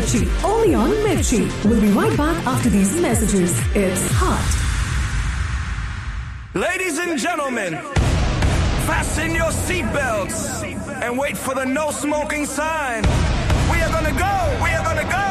Mirchi. Only on Mirchi. We'll be right back after these messages. It's hot. Ladies and gentlemen, fasten your seatbelts and wait for the no smoking sign. We are gonna go. We are gonna go.